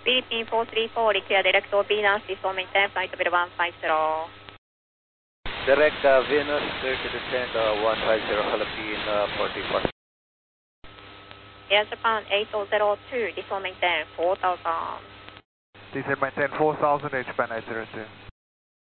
Philippine 434, require direct Venus, descend maintain flight level 150. Direct Venus, clear to descend 150, Philippine 44. Air Japan 8002, descend maintain 4000. Descend maintain 4000, Japan 802.